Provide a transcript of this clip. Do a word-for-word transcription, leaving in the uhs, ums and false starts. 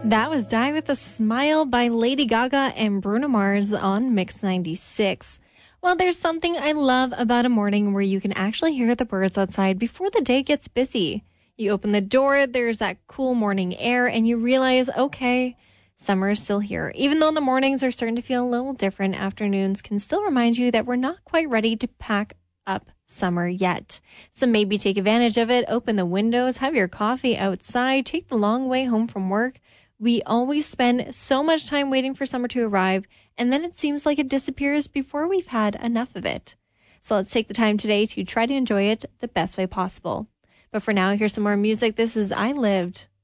That was Die With a Smile by Lady Gaga and Bruno Mars on Mix ninety-six. Well, there's something I love about a morning where you can actually hear the birds outside before the day gets busy. You open the door, there's that cool morning air, and you realize, okay, summer is still here. Even though the mornings are starting to feel a little different, afternoons can still remind you that we're not quite ready to pack up summer yet. So maybe take advantage of it, open the windows, have your coffee outside, take the long way home from work. We always spend so much time waiting for summer to arrive, and then it seems like it disappears before we've had enough of it. So let's take the time today to try to enjoy it the best way possible. But for now, here's some more music. This is I Lived.